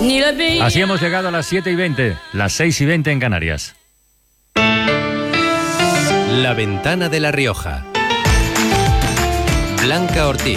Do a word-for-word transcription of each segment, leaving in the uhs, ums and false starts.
Así hemos llegado a las siete y veinte, las seis y veinte en Canarias. La Ventana de La Rioja. Blanca Ortiz.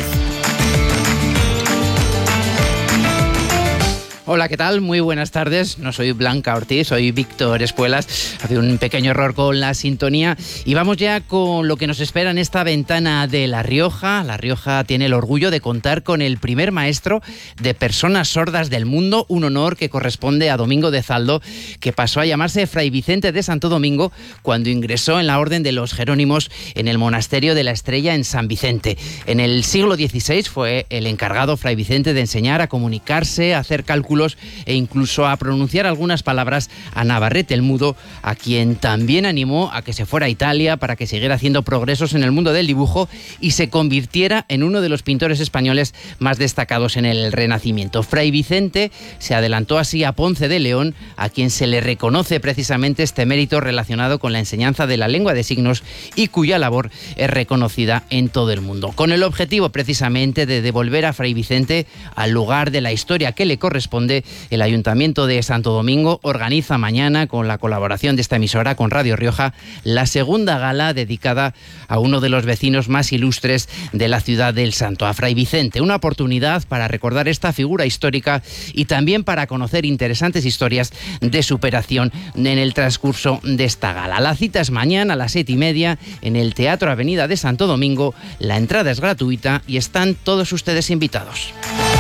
Hola, ¿qué tal? Muy buenas tardes. No soy Blanca Ortiz, soy Víctor Espuelas. Hace un pequeño error con la sintonía. Y vamos ya con lo que nos espera en esta Ventana de La Rioja. La Rioja tiene el orgullo de contar con el primer maestro de personas sordas del mundo, un honor que corresponde a Domingo de Zaldo, que pasó a llamarse Fray Vicente de Santo Domingo cuando ingresó en la Orden de los Jerónimos en el Monasterio de la Estrella en San Vicente. En el siglo dieciséis fue el encargado Fray Vicente de enseñar a comunicarse, a hacer cálculos e incluso a pronunciar algunas palabras a Navarrete el Mudo, a quien también animó a que se fuera a Italia para que siguiera haciendo progresos en el mundo del dibujo y se convirtiera en uno de los pintores españoles más destacados en el Renacimiento. Fray Vicente se adelantó así a Ponce de León, a quien se le reconoce precisamente este mérito relacionado con la enseñanza de la lengua de signos y cuya labor es reconocida en todo el mundo, con el objetivo precisamente de devolver a Fray Vicente al lugar de la historia que le corresponde. El Ayuntamiento de Santo Domingo organiza mañana, con la colaboración de esta emisora, con Radio Rioja, la segunda gala dedicada a uno de los vecinos más ilustres de la ciudad del Santo, a Fray Vicente. Una oportunidad para recordar esta figura histórica y también para conocer interesantes historias de superación en el transcurso de esta gala. La cita es mañana a las siete y media en el Teatro Avenida de Santo Domingo. La entrada es gratuita y están todos ustedes invitados.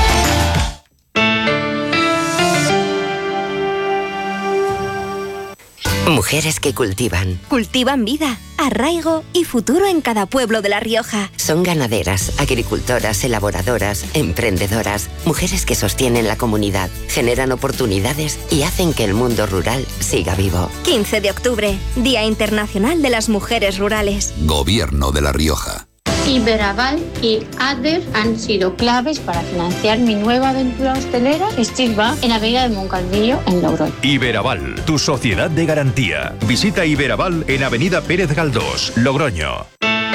Mujeres que cultivan. Cultivan vida, arraigo y futuro en cada pueblo de La Rioja. Son ganaderas, agricultoras, elaboradoras, emprendedoras. Mujeres que sostienen la comunidad, generan oportunidades y hacen que el mundo rural siga vivo. quince de octubre, Día Internacional de las Mujeres Rurales. Gobierno de La Rioja. Iberaval y Adler han sido claves para financiar mi nueva aventura hostelera, Estirba, en Avenida de Moncalvillo, en Logroño. Iberaval, tu sociedad de garantía. Visita Iberaval en Avenida Pérez Galdós, Logroño.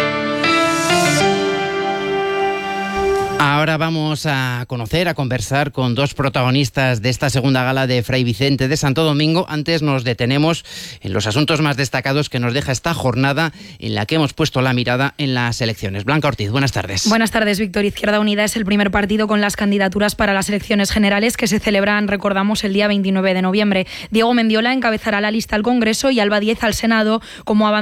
Ahora vamos a conocer, a conversar con dos protagonistas de esta segunda gala de Fray Vicente de Santo Domingo. Antes nos detenemos en los asuntos más destacados que nos deja esta jornada en la que hemos puesto la mirada en las elecciones. Blanca Ortiz, buenas tardes. Buenas tardes, Víctor. Izquierda Unida es el primer partido con las candidaturas para las elecciones generales que se celebran, recordamos, el día veintinueve de noviembre. Diego Mendiola encabezará la lista al Congreso y Alba Díez al Senado como